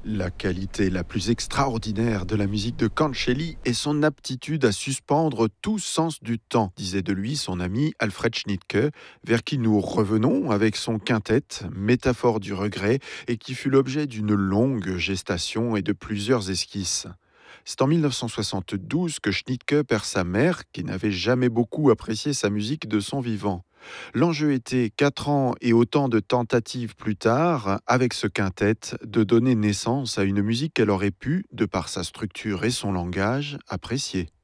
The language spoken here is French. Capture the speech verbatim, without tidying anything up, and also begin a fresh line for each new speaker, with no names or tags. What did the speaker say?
La qualité la plus extraordinaire de la musique de Cancelli est son aptitude à suspendre tout sens du temps, disait de lui son ami Alfred Schnittke, vers qui nous revenons avec son quintet, métaphore du regret, et qui fut l'objet d'une longue gestation et de plusieurs esquisses. C'est en mille neuf cent soixante-douze que Schnittke perd sa mère, qui n'avait jamais beaucoup apprécié sa musique de son vivant. L'enjeu était, quatre ans et autant de tentatives plus tard, avec ce quintet, de donner naissance à une musique qu'elle aurait pu, de par sa structure et son langage, apprécier.